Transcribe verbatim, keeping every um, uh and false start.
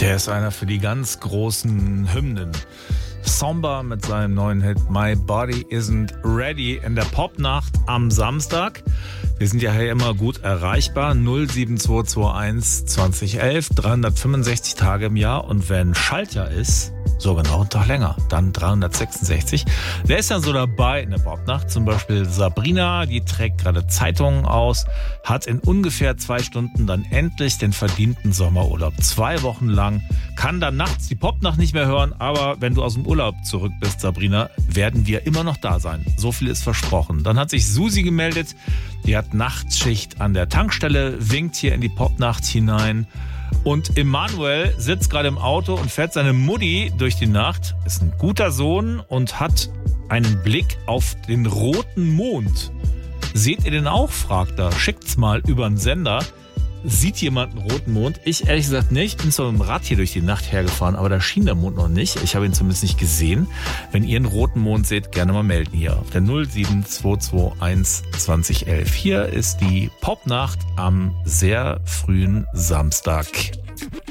Der ist einer für die ganz großen Hymnen. Somber mit seinem neuen Hit My Body Isn't Ready in der Popnacht am Samstag. Wir sind ja hier immer gut erreichbar. null sieben zwei zwei eins zwanzig elf, dreihundertfünfundsechzig Tage im Jahr. Und wenn Schaltjahr ist, so genau einen Tag länger, dann dreihundertsechsundsechzig. Wer ist ja so dabei in der Popnacht? Zum Beispiel Sabrina, die trägt gerade Zeitungen aus, hat in ungefähr zwei Stunden dann endlich den verdienten Sommerurlaub. Zwei Wochen lang, kann dann nachts die Popnacht nicht mehr hören, aber wenn du aus dem Urlaub zurück bist, Sabrina, werden wir immer noch da sein. So viel ist versprochen. Dann hat sich Susi gemeldet, die hat Nachtschicht an der Tankstelle, winkt hier in die Popnacht hinein. Und Emanuel sitzt gerade im Auto und fährt seine Mutti durch die Nacht, ist ein guter Sohn und hat einen Blick auf den roten Mond. Seht ihr den auch, fragt er. Schickt's mal über den Sender. Sieht jemand einen roten Mond? Ich ehrlich gesagt nicht. Ich bin so mit dem Rad hier durch die Nacht hergefahren, aber da schien der Mond noch nicht. Ich habe ihn zumindest nicht gesehen. Wenn ihr einen roten Mond seht, gerne mal melden hier auf der null sieben zwei zwei eins zwanzig elf. Hier ist die Popnacht am sehr frühen Samstag.